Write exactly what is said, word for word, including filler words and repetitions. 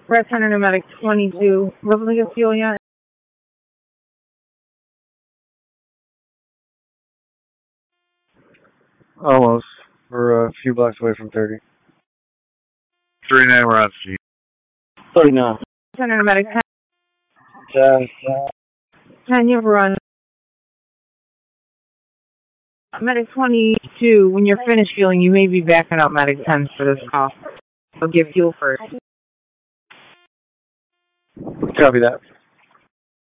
Red Center Pneumatic twenty-two. Looking to get fuel yet? Almost. We're a few blocks away from thirty. three nine, we're on Steve. thirty-nine. Center Pneumatic ten. ten, ten. ten, you have a run. Medic twenty-two, when you're finished fueling, you may be backing up Medic ten for this call. So give fuel first. Copy that.